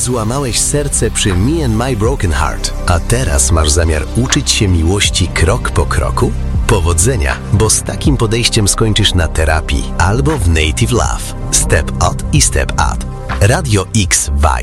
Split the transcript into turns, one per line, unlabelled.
Złamałeś serce przy Me and My Broken Heart, a teraz masz zamiar uczyć się miłości krok po kroku? Powodzenia, bo z takim podejściem skończysz na terapii albo w Native Love. Step Out i Step Up. Radio X Vibe.